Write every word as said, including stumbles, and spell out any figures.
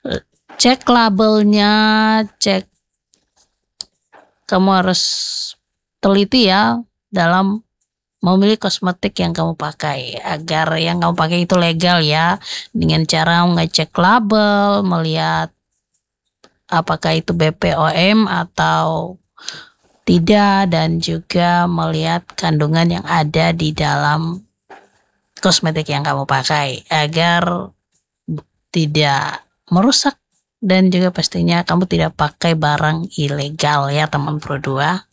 Cek labelnya, cek kamu harus teliti ya dalam memilih kosmetik yang kamu pakai agar yang kamu pakai itu legal ya, dengan cara ngecek label, melihat apakah itu B P O M atau tidak, dan juga melihat kandungan yang ada di dalam kosmetik yang kamu pakai agar tidak merusak, dan juga pastinya kamu tidak pakai barang ilegal ya teman Pro dua.